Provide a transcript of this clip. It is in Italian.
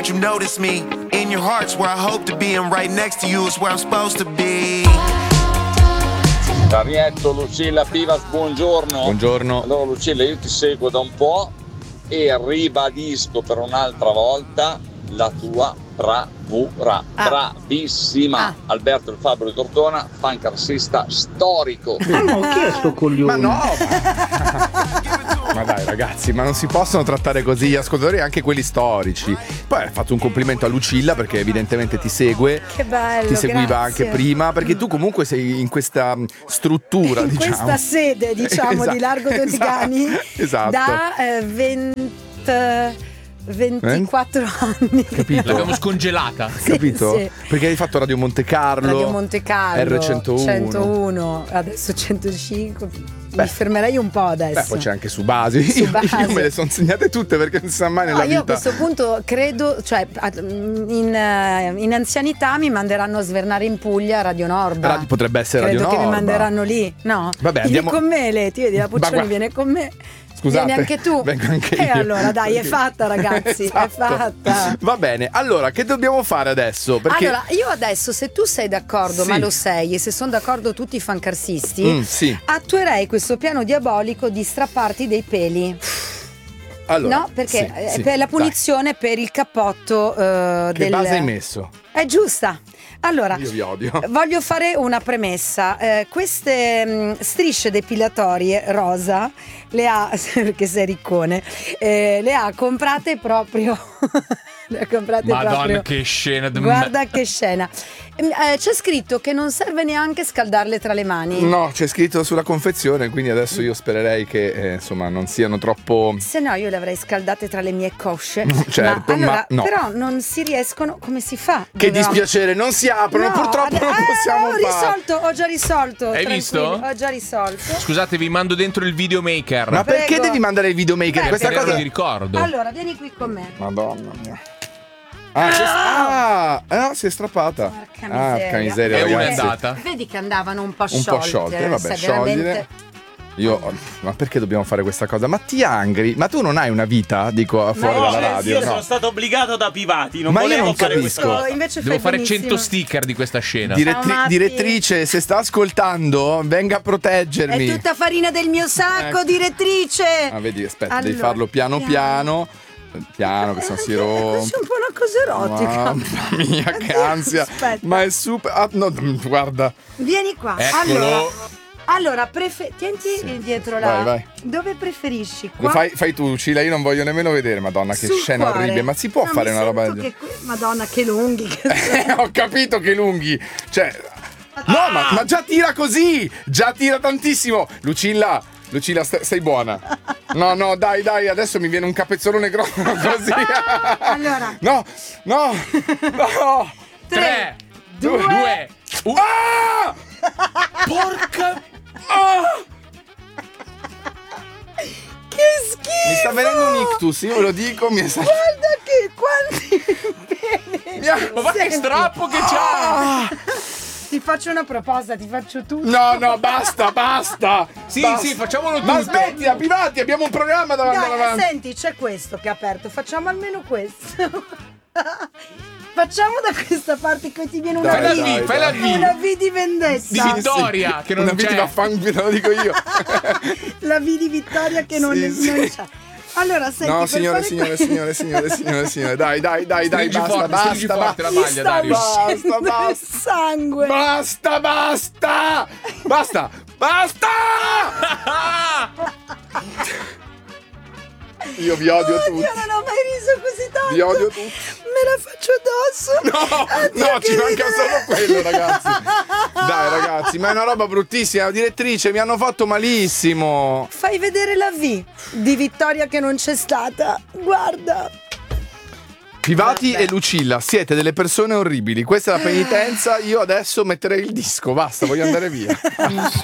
that you notice me. In your heart's where I hope to be, and right next to you is where I'm supposed to be. Carrietto, Lucilla Pivas, buongiorno. Buongiorno. Allora Lucilla, io ti seguo da un po' e ribadisco per un'altra volta la tua bravura, bravissima. Alberto il Fabbro di Tortona, fancarsista storico. Ma chi è sto coglione? Ma no! Ma dai ragazzi, ma non si possono trattare così gli ascoltatori, anche quelli storici. Poi hai fatto un complimento a Lucilla perché evidentemente ti segue. Che bello, ti seguiva grazie. anche prima, perché tu comunque sei in questa struttura, in diciamo. questa sede, diciamo, di Largo Donegani esatto. da 24 anni. Capito? L'abbiamo scongelata. Capito? Sì. Perché hai fatto Radio Monte Carlo, Radio Monte Carlo, R101, 101, adesso 105. Mi fermerei un po' adesso. Beh, poi c'è anche su base. Io me le sono segnate tutte perché non si sa mai nella vita. Io a questo punto credo, cioè in anzianità mi manderanno a svernare in Puglia a Radio Norba. Potrebbe essere credo Radio Norba. Che mi manderanno lì, no? Vabbè, vieni andiamo con me, Leti, vedi la Puccioni viene con me. Scusate, vieni anche tu. Vengo anche E io. allora dai, è fatta ragazzi, Esatto. è fatta. Va bene, allora che dobbiamo fare adesso? Perché Allora, io adesso, se tu sei d'accordo, Sì. ma lo sei, e se sono d'accordo tutti i fancarsisti, sì. attuerei questo piano diabolico di strapparti dei peli. Allora, No, perché sì, per la punizione per il cappotto che base hai messo? È giusta. Allora, Io vi odio. voglio fare una premessa. Queste strisce depilatorie rosa le ha, perché sei riccone, le ha comprate proprio. Le ha comprate Madonna, proprio. che scena. Guarda che scena. C'è scritto che non serve neanche scaldarle tra le mani. No, c'è scritto sulla confezione, quindi adesso io spererei che insomma non siano troppo. Se no io le avrei scaldate tra le mie cosce. Certo, allora, ma no. Però non si riescono. Come si fa? Che Dovevamo- dispiacere, non si aprono, No, purtroppo non possiamo fare. ho già risolto. Hai tranquilli, visto? Ho già risolto. Scusate, vi mando dentro il videomaker. Ma perché Prego. devi mandare il videomaker? Beh, Questa Perché cosa non mi ricordo. Allora, vieni qui con me. Madonna mia. Si è strappata. Porca miseria. Porca miseria, E una è ragazzi. andata. Vedi che andavano un po' Un sciolte. po' sciolte, vabbè, sai, sciogliere. veramente- Ma perché dobbiamo fare questa cosa? Ma ti angri? Ma tu non hai una vita, dico, fuori No, dalla radio? io sono stato obbligato da Pivati, non Ma io volevo non fare capisco. questa cosa. Invece Devo fai fare benissimo. 100 sticker di questa scena. Matti. Direttrice, se sta ascoltando, venga a proteggermi. È tutta farina del mio sacco, direttrice. Ah, vedi, aspetta, Allora, devi farlo piano piano. Piano, che se no si rompe. C'è un po' una cosa erotica. Mamma mia, che ansia. Aspetta. Ma è super. No, guarda. Vieni qua. Eccolo. Allora, tienti dietro là. Vai. Dove preferisci? Qua? Fai tu, Lucilla, io non voglio nemmeno vedere, Madonna, che Sul scena cuore? orribile. Ma si può No, fare mi una roba sento del che Madonna, che lunghi. Ho capito che lunghi. Cioè. No, ma già tira così! Già tira tantissimo! Lucilla, sei buona. No, dai, adesso mi viene un capezzolone grosso così. Allora. No. 3, 2, 1. Ah! Porca. Che schifo! Mi sta venendo un ictus, io ve lo dico, Guarda che quanti peli. Ma che strappo che c'ha! Ti faccio una proposta, ti faccio tutto. No, basta. Sì, Basta. sì, facciamolo tutto. Ma smettila, Pivati, abbiamo un programma davanti Dai, avanti. senti, c'è questo che è aperto, facciamo almeno questo. Facciamo da questa parte che ti viene una Dai, V. fai la V. Una V di vendetta. Di vittoria, che non Una c'è. vita vaffanculo, lo dico io. La V di vittoria che non c'è. Allora, senti, No, per signore, fare signore, dai, Stringi forte la Mi maglia, sta Dario. uscendo Basta. del sangue. Basta! Io vi odio tutti. Io non ho mai riso così tanto. Vi odio tutti. Me la faccio addosso. No, ci manca solo quello, ragazzi. Dai, ragazzi, ma è una roba bruttissima. Direttrice, mi hanno fatto malissimo. Fai vedere la V di vittoria che non c'è stata. Guarda. Pivati e Lucilla, siete delle persone orribili. Questa è la penitenza. Io adesso metterei il disco. Basta, voglio andare via.